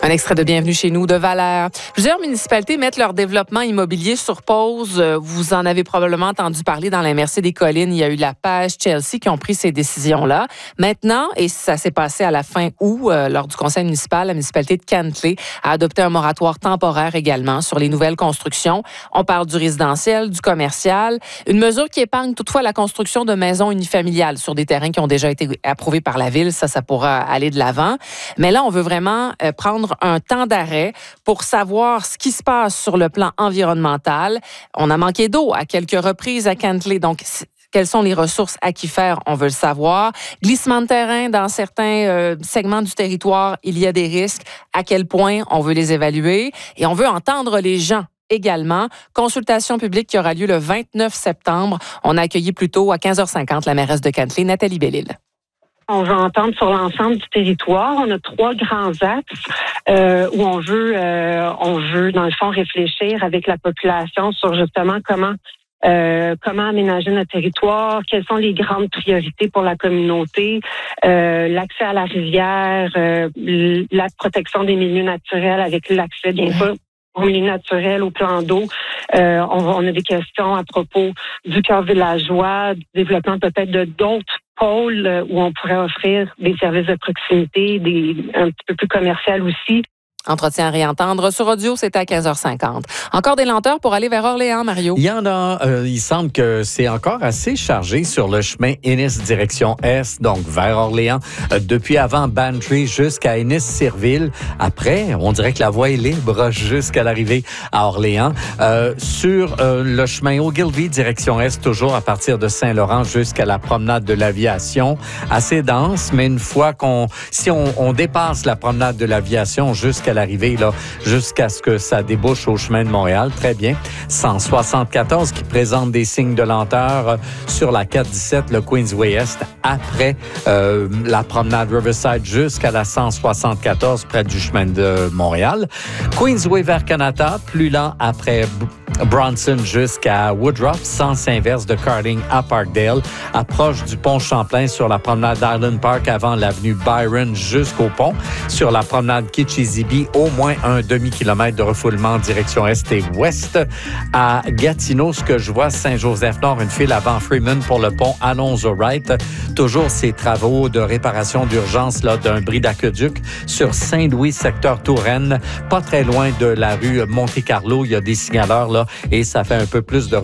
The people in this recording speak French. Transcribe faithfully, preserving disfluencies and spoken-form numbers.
Un extrait de Bienvenue chez nous de Valère. Plusieurs municipalités mettent leur développement immobilier sur pause. Vous en avez probablement entendu parler dans la M R C des Collines. Il y a eu La Pêche, Chelsea qui ont pris ces décisions-là. Maintenant, et ça s'est passé à la fin août, euh, lors du conseil municipal, la municipalité de Cantley a adopté un moratoire temporaire également sur les nouvelles constructions. On parle du résidentiel, du commercial. Une mesure qui épargne toutefois la construction de maisons unifamiliales sur des terrains qui ont déjà été approuvés par la ville. Ça, ça pourra aller de l'avant. Mais là, on veut vraiment euh, prendre un temps d'arrêt pour savoir ce qui se passe sur le plan environnemental. On a manqué d'eau à quelques reprises à Cantley, donc quelles sont les ressources aquifères? On veut le savoir. Glissement de terrain dans certains euh, segments du territoire, il y a des risques. À quel point on veut les évaluer? Et on veut entendre les gens également. Consultation publique qui aura lieu le vingt-neuf septembre. On a accueilli plus tôt à quinze heures cinquante la mairesse de Cantley, Nathalie Bellil. On va entendre sur l'ensemble du territoire. On a trois grands axes euh, où on veut, euh, on veut dans le fond réfléchir avec la population sur justement comment euh, comment aménager notre territoire, quelles sont les grandes priorités pour la communauté, euh, l'accès à la rivière, euh, la protection des milieux naturels avec l'accès bien sûr au milieu naturel, au plan d'eau. Euh, on, on a des questions à propos du cœur villageois, du développement peut-être de d'autres pôles où on pourrait offrir des services de proximité, des un petit peu plus commercial aussi. Entretien à réentendre sur audio, c'était à quinze heures cinquante. Encore des lenteurs pour aller vers Orléans, Mario? Il y en a. Euh, il semble que c'est encore assez chargé sur le chemin Ennis direction Est, donc vers Orléans, euh, depuis avant Bantry jusqu'à Ennis-Sirville. Après, on dirait que la voie est libre jusqu'à l'arrivée à Orléans. Euh, sur euh, le chemin Ogilvy direction Est, toujours à partir de Saint-Laurent jusqu'à la promenade de l'Aviation. Assez dense, mais une fois qu'on... Si on, on dépasse la promenade de l'Aviation jusqu'à l'arrivée, là, jusqu'à ce que ça débouche au chemin de Montréal. Très bien. cent soixante-quatorze qui présente des signes de lenteur sur la quatre dix-sept, le Queensway Est, après euh, la promenade Riverside jusqu'à la cent soixante-quatorze près du chemin de Montréal. Queensway vers Canada, plus lent après Bronson jusqu'à Woodruff, sens inverse de Carding à Parkdale, approche du pont Champlain sur la promenade d'Island Park avant l'avenue Byron jusqu'au pont. Sur la promenade Kitchissippi, au moins un demi-kilomètre de refoulement en direction est et ouest. À Gatineau, ce que je vois, Saint-Joseph-Nord, une file avant Freeman pour le pont Alonzo-Wright. Toujours ces travaux de réparation d'urgence là, d'un bris d'aqueduc sur Saint-Louis, secteur Touraine, pas très loin de la rue Monte-Carlo. Il y a des signaleurs là et ça fait un peu plus de